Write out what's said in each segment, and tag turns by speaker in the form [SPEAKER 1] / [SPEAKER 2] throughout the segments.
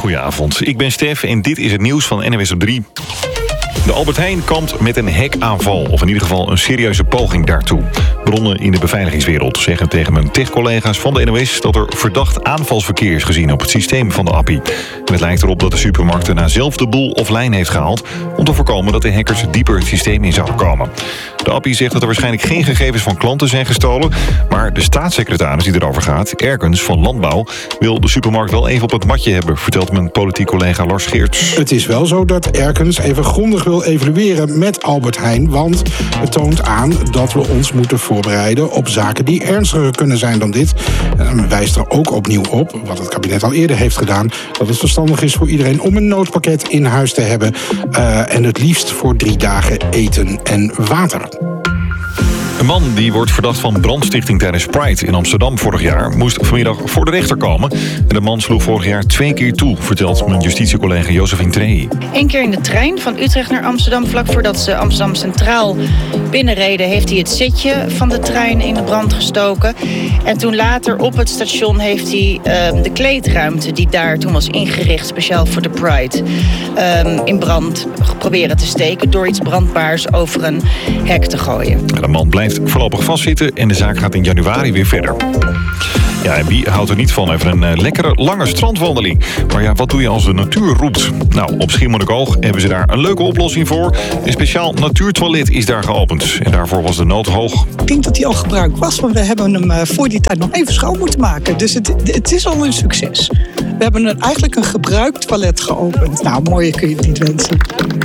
[SPEAKER 1] goedenavond. Ik ben Stef en dit is het nieuws van NWS op 3. De Albert Heijn kampt met een hackaanval, of in ieder geval een serieuze poging daartoe. Bronnen in de beveiligingswereld zeggen tegen mijn tech-collega's van de NOS... dat er verdacht aanvalsverkeer is gezien op het systeem van de appie. En het lijkt erop dat de supermarkt daarna zelf de boel offline heeft gehaald... om te voorkomen dat de hackers dieper het systeem in zouden komen. De appie zegt dat er waarschijnlijk geen gegevens van klanten zijn gestolen... maar de staatssecretaris die erover gaat, Erkens van Landbouw... wil de supermarkt wel even op het matje hebben... vertelt mijn politiek collega Lars Geerts.
[SPEAKER 2] Het is wel zo dat Erkens even grondig wil evalueren met Albert Heijn... want het toont aan dat we ons moeten voorbereiden op zaken die ernstiger kunnen zijn dan dit. En wijst er ook opnieuw op, wat het kabinet al eerder heeft gedaan... dat het verstandig is voor iedereen om een noodpakket in huis te hebben... en het liefst voor 3 dagen eten en water.
[SPEAKER 1] Een man die wordt verdacht van brandstichting tijdens Pride in Amsterdam vorig jaar... moest vanmiddag voor de rechter komen. En de man sloeg vorig jaar 2 keer toe, vertelt mijn justitiecollega Josephine Trey.
[SPEAKER 3] 1 keer in de trein van Utrecht naar Amsterdam. Vlak voordat ze Amsterdam Centraal binnenreden... heeft hij het zitje van de trein in de brand gestoken. En toen later op het station heeft hij de kleedruimte... die daar toen was ingericht, speciaal voor de Pride... in brand proberen te steken... door iets brandbaars over een hek te gooien.
[SPEAKER 1] De man blijft voorlopig vastzitten en de zaak gaat in januari weer verder. Ja, en wie houdt er niet van even een lekkere lange strandwandeling? Maar ja, wat doe je als de natuur roept? Nou, op Schiermonnikoog hebben ze daar een leuke oplossing voor. Een speciaal natuurtoilet is daar geopend. En daarvoor was de nood hoog.
[SPEAKER 4] Ik denk dat hij al gebruikt was, maar we hebben hem voor die tijd nog even schoon moeten maken. Dus het is al een succes. We hebben eigenlijk een gebruikt toilet geopend. Nou, mooier kun je het niet wensen.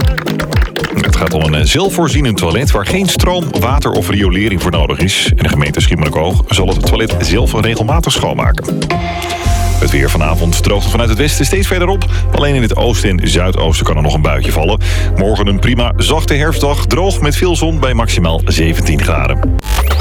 [SPEAKER 1] Het gaat om een zelfvoorzienend toilet waar geen stroom, water of riolering voor nodig is. En de gemeente Schiermonnikoog zal het toilet zelf regelmatig schoonmaken. Het weer vanavond droogt vanuit het westen steeds verderop. Alleen in het oosten en zuidoosten kan er nog een buitje vallen. Morgen een prima zachte herfstdag, droog met veel zon bij maximaal 17 graden.